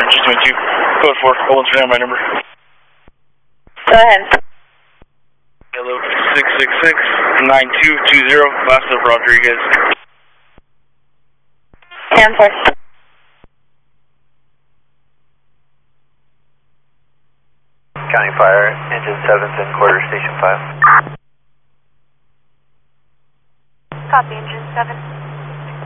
just 22. Code 4, hold on for my number. Go ahead. Hello, 666-9220, last of Rodriguez. 10-4. County Fire, engine 7's in quarter, station 5. Copy, engine 7.